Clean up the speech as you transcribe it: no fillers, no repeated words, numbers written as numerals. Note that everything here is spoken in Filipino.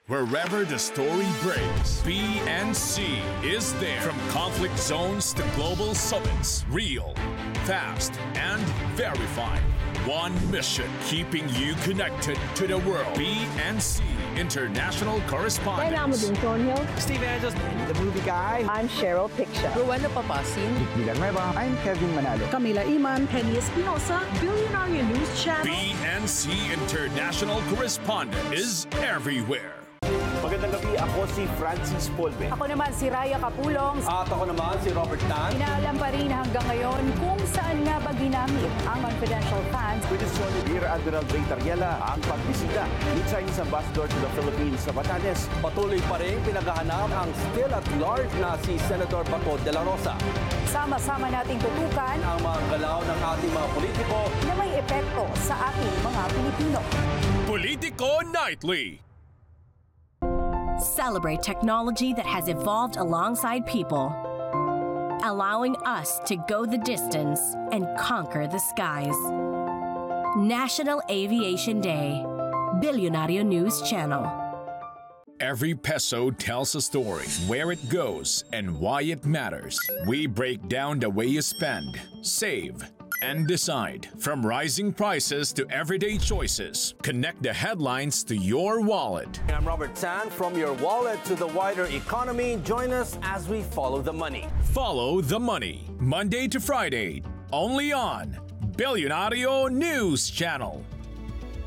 Wherever the story breaks, BNC is there. From conflict zones to global summits, real, fast, and verified. One mission, keeping you connected to the world. BNC International Kailangan mo Correspondence. din, Tonyo. Steve Angels, the movie guy. I'm Cheryl Picture. Rowena Papasin. Villanueva. I'm Kevin Manalo. Camila Iman, Penny Espinosa, Billionaire News Channel. BNC International Correspondent is everywhere. Magandang gabi, ako si Francis Polbe. Ako naman si Raya Capulong. At ako naman si Robert Tan. Inaalam pa rin hanggang ngayon kung saan nga ba ginamit ang confidential funds. Petisyon ni Rear Admiral Ray Tariela ang pagbisita ni Chinese Ambassador to the Philippines sa Batanes. Patuloy pa rin pinaghahanap ang still at large na si Senator Bato de la Rosa. Sama-sama nating tutukan Ang mga galaw ng ating mga politiko. na may epekto sa ating mga Pilipino. Politico Nightly. Celebrate technology that has evolved alongside people, allowing us to go the distance and conquer the skies. National Aviation Day, Billionario News Channel. Every peso tells a story, where it goes and why it matters. We break down the way you spend, save, and decide. From rising prices to everyday choices, connect the headlines to your wallet. I'm Robert Tan. From your wallet to the wider economy, join us as we follow the money. Follow the money, Monday to Friday, only on Billionario News Channel.